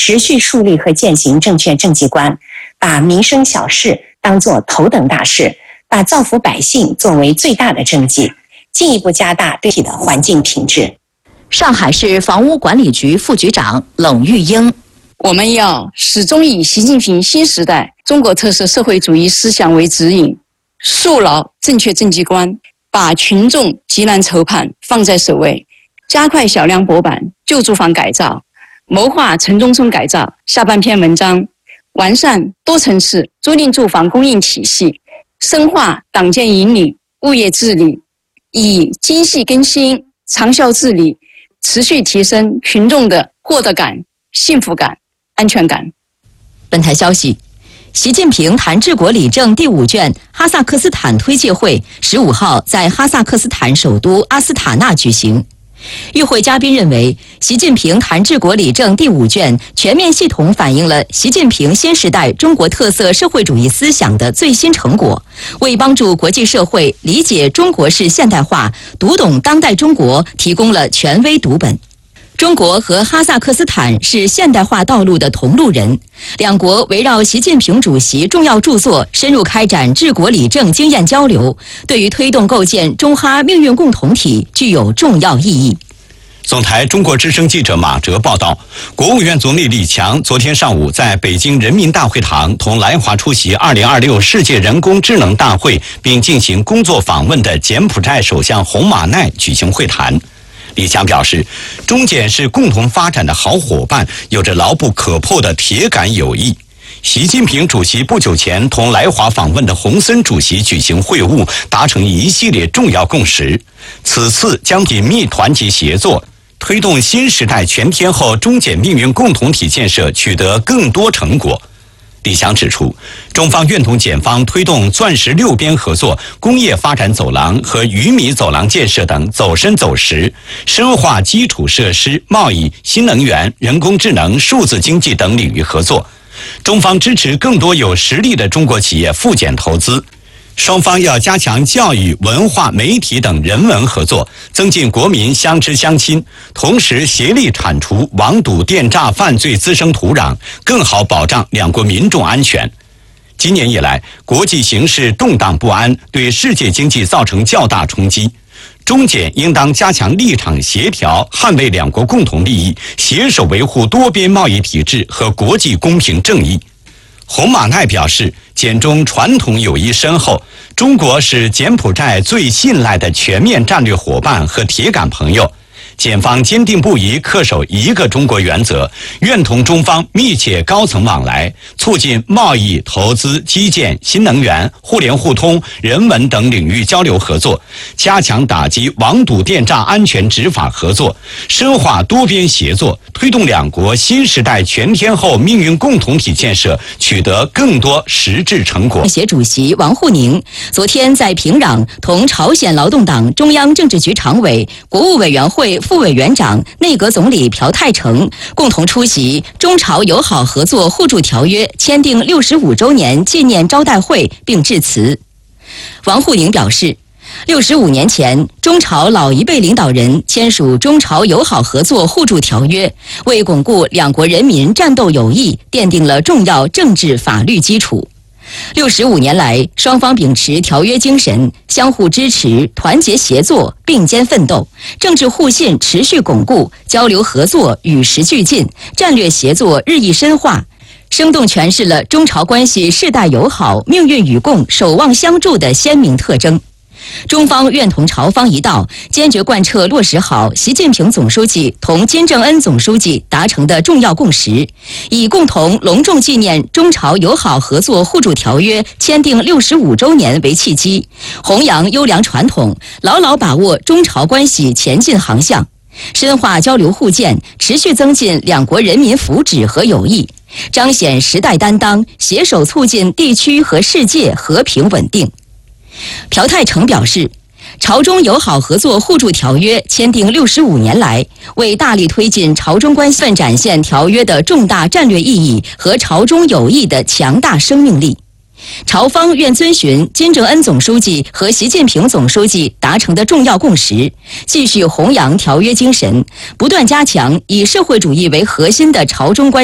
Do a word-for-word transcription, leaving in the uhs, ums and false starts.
持续树立和践行正确政绩观，把民生小事当作头等大事，把造福百姓作为最大的政绩，进一步加大对体的环境品质。 上海市房屋管理局副局长冷玉英： 我们要始终以习近平新时代中国特色社会主义思想为指引，树牢正确政绩观，把群众急难愁盼放在首位，加快小量薄板旧住房改造，谋划城中村改造。下半篇文章，完善多层次租赁住房供应体系，深化党建引领、物业治理，以精细更新、长效治理，持续提升群众的获得感、幸福感、安全感。 本台消息，习近平谈治国理政第五卷哈萨克斯坦推介会十五号在哈萨克斯坦首都阿斯塔纳举行。与会嘉宾认为，习近平谈治国理政第五卷全面系统反映了习近平新时代中国特色社会主义思想的最新成果，为帮助国际社会理解中国式现代化、读懂当代中国提供了权威读本。中国和哈萨克斯坦是现代化道路的同路人，两国围绕习近平主席重要著作深入开展治国理政经验交流，对于推动构建中哈命运共同体具有重要意义。 总台中国之声记者马哲报道，国务院总理李强昨天上午在北京人民大会堂同来华出席二零二六世界人工智能大会并进行工作访问的柬埔寨首相洪马奈举行会谈。李强表示，中柬是共同发展的好伙伴，有着牢不可破的铁杆友谊。习近平主席不久前同来华访问的洪森主席举行会晤，达成一系列重要共识。此次将紧密团结协作，推动新时代全天候中柬命运共同体建设取得更多成果。李强指出，中方愿同柬方推动钻石六边合作、工业发展走廊和鱼米走廊建设等走深走实，深化基础设施、贸易、新能源、人工智能、数字经济等领域合作。中方支持更多有实力的中国企业赴柬投资。双方要加强教育、文化、媒体等人文合作，增进国民相知相亲，同时协力铲除网赌电诈犯罪滋生土壤，更好保障两国民众安全。今年以来，国际形势动荡不安，对世界经济造成较大冲击。中柬应当加强立场协调，捍卫两国共同利益，携手维护多边贸易体制和国际公平正义。洪马奈表示，柬中传统友谊深厚，中国是柬埔寨最信赖的全面战略伙伴和铁杆朋友。柬方坚定不移恪守一个中国原则，愿同中方密切高层往来，促进贸易、投资、基建、新能源、互联互通、人文等领域交流合作，加强打击网赌电诈安全执法合作，深化多边协作，推动两国新时代全天候命运共同体建设取得更多实质成果。 协主席王沪宁昨天在平壤同朝鲜劳动党中央政治局常委、国务委员会副委员长、内阁总理朴泰成共同出席中朝友好合作互助条约签订六十五周年纪念招待会并致辞。王沪宁表示，六十五年前，中朝老一辈领导人签署中朝友好合作互助条约，为巩固两国人民战斗友谊奠定了重要政治法律基础。六十五年来，双方秉持条约精神，相互支持、团结协作、并肩奋斗，政治互信持续巩固，交流合作与时俱进，战略协作日益深化，生动诠释了中朝关系世代友好、命运与共、守望相助的鲜明特征。中方愿同朝方一道，坚决贯彻落实好习近平总书记同金正恩总书记达成的重要共识，以共同隆重纪念中朝友好合作互助条约签订六十五周年为契机，弘扬优良传统，牢牢把握中朝关系前进航向，深化交流互鉴，持续增进两国人民福祉和友谊，彰显时代担当，携手促进地区和世界和平稳定。朴泰成表示，朝中友好合作互助条约签订六十五年来，为大力推进朝中关系展现条约的重大战略意义和朝中友谊的强大生命力。朝方愿遵循金正恩总书记和习近平总书记达成的重要共识，继续弘扬条约精神，不断加强以社会主义为核心的朝中关系